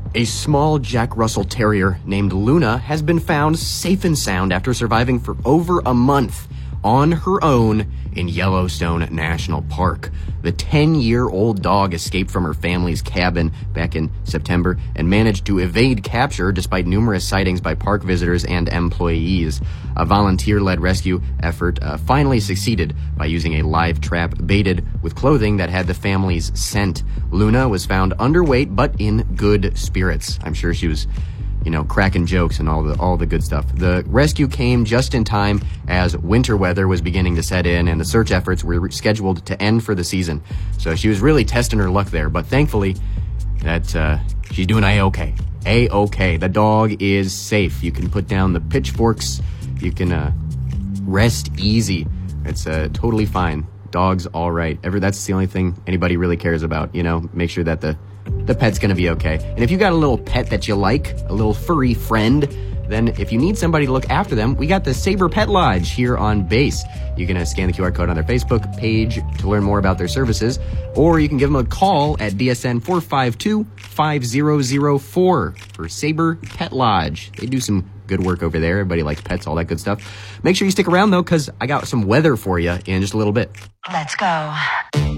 A small Jack Russell Terrier named Luna has been found safe and sound after surviving for over a month on her own in Yellowstone National Park. The 10-year-old dog escaped from her family's cabin back in September and managed to evade capture despite numerous sightings by park visitors and employees. A volunteer-led rescue effort finally succeeded by using a live trap baited with clothing that had the family's scent. Luna was found underweight but in good spirits. I'm sure she was cracking jokes and all the good stuff. The rescue came just in time as winter weather was beginning to set in and the search efforts were scheduled to end for the season. So she was really testing her luck there, but thankfully that she's doing A-okay. A-okay. The dog is safe. You can put down the pitchforks. You can rest easy. It's totally fine. Dog's all right. That's the only thing anybody really cares about. Make sure that the pet's going to be okay. And if you got a little pet that you like, a little furry friend, then if you need somebody to look after them, we got the Sabre Pet Lodge here on base. You can scan the QR code on their Facebook page to learn more about their services, or you can give them a call at DSN 452-5004 for Sabre Pet Lodge. They do some good work over there. Everybody likes pets, all that good stuff. Make sure you stick around, though, because I got some weather for you in just a little bit. Let's go.